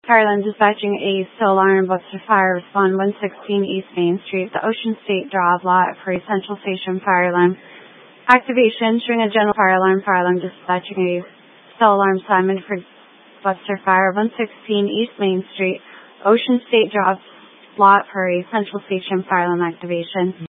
Fire alarm dispatching a cell alarm Buster Fire. Respond 116 East Main Street. The Ocean State Drive lot for a Central Station fire alarm. Activation, showing a general fire alarm dispatching a cell alarm assignment for Buster Fire. 116 East Main Street. Ocean State Drive lot for a Central Station fire alarm activation.